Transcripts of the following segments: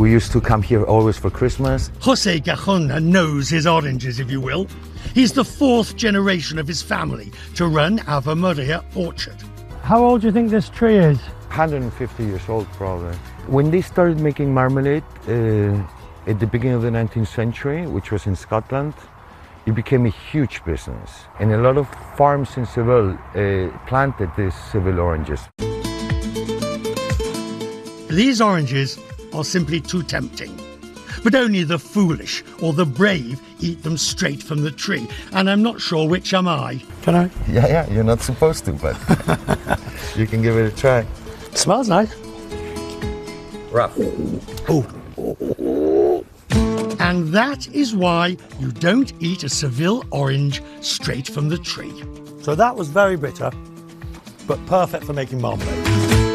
We used to come here always for Christmas. Jose Gajonda knows his oranges, if you will. He's the fourth generation of his family to run Ave Maria Orchard. How old do you think this tree is? 150 years old, probably. When they started making marmalade at the beginning of the 19th century, which was in Scotland, it became a huge business. And a lot of farms in Seville planted these Seville oranges. These oranges are simply too tempting. But only the foolish or the brave eat them straight from the tree. And I'm not sure which am I. Can I? Yeah, you're not supposed to, but you can give it a try. It smells nice. Rough. Oh. And that is why you don't eat a Seville orange straight from the tree. So that was very bitter, but perfect for making marmalade.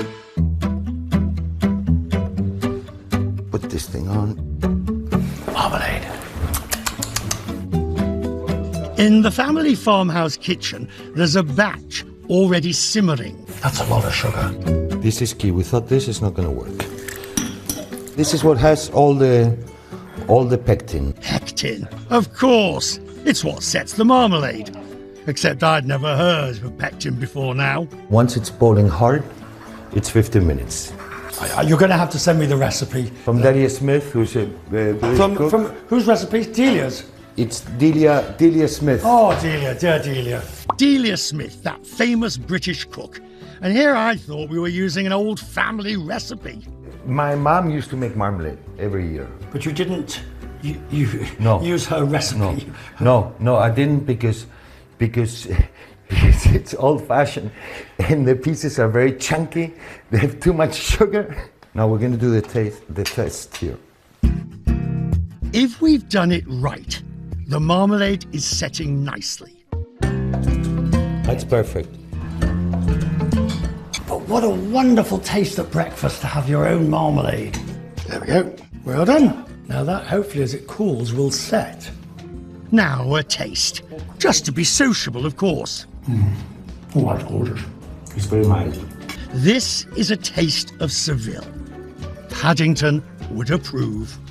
Put this thing on. Marmalade. In the family farmhouse kitchen, there's a batch already simmering. That's a lot of sugar. This is key. We thought this is not going to work. This is what has all the pectin. Pectin, of course. It's what sets the marmalade. Except I'd never heard of pectin before now. Once it's boiling hard, it's 15 minutes. You're going to have to send me the recipe. From Delia Smith, who's a cook. From whose recipe? Delia's? It's Delia Smith. Oh, Delia, dear Delia. Delia Smith, that famous British cook. And here I thought we were using an old family recipe. My mom used to make marmalade every year. But you didn't No. use her recipe? No, I didn't because it's old-fashioned and the pieces are very chunky. They have too much sugar. Now we're going to do the test here. If we've done it right, the marmalade is setting nicely. That's perfect. But what a wonderful taste at breakfast to have your own marmalade. There we go. Well done. Now that, hopefully as it cools, will set. Now a taste. Just to be sociable, of course. Oh, that's gorgeous. It's very mild. This is a taste of Seville. Paddington would approve.